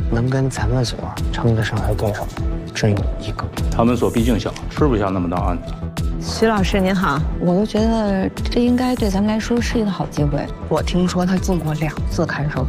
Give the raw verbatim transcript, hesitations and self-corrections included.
能跟咱们所称得上的对手，只有一个。 他们所毕竟小，吃不下那么大案子。 徐老师您好， 我都觉得这应该对咱们来说是一个好机会。 我听说他进过两次看守所。